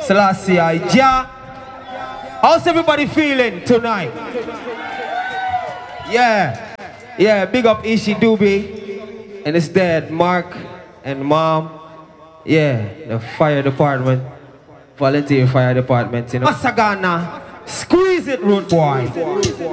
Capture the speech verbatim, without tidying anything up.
Selassie I Jah. How's everybody feeling tonight? Yeah. Yeah, big up Ishi Doobie and his dad, Mark and mom. Yeah, the fire department. Volunteer fire department, you know. Masagana, squeeze it, rude boy.